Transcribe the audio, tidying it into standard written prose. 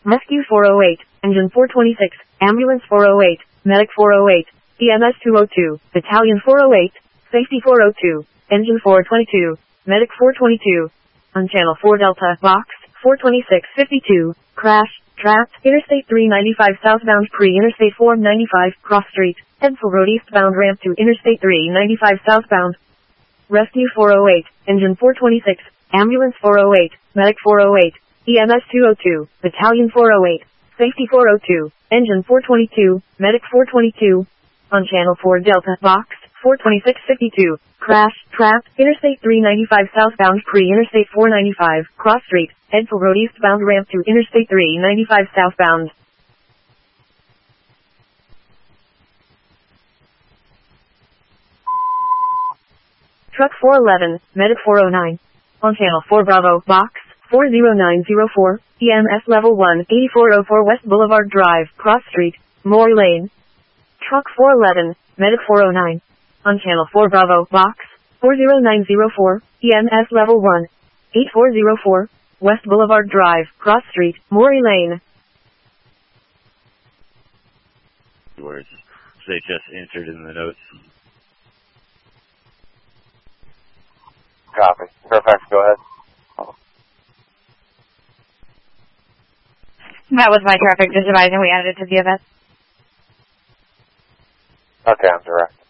Rescue 408, Engine 426, Ambulance 408, Medic 408, EMS 202, Battalion 408, Safety 402, Engine 422, Medic 422. On Channel 4 Delta, Box 42652, crash, trapped, Interstate 395 southbound pre-Interstate 495, cross street, Edsel Road eastbound ramp to Interstate 395 southbound. Rescue 408, Engine 426, Ambulance 408, Medic 408, EMS 202, Battalion 408, Safety 402, Engine 422, Medic 422. On Channel 4 Delta, Box 42652, crash, trapped, Interstate 395 southbound pre-Interstate 495, cross street, Edsel Road eastbound ramp to Interstate 395 southbound. Truck 411, Medic 409. On Channel 4 Bravo, Box 40904, EMS Level 1, 8404 West Boulevard Drive, Cross Street, Maury Lane. Truck 411, Medic 409. On Channel 4 Bravo, Box 40904, EMS Level 1, 8404, West Boulevard Drive, Cross Street, Maury Lane. Words they just entered in the notes. Copy. Fairfax, go ahead. That was my traffic, just advising we added it to the event. Okay, I'm direct.